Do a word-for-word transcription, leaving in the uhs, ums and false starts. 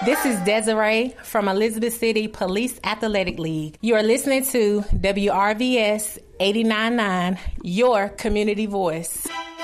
This is Desiree from Elizabeth City Police Athletic League. You are listening to W R V S eighty-nine point nine, your community voice.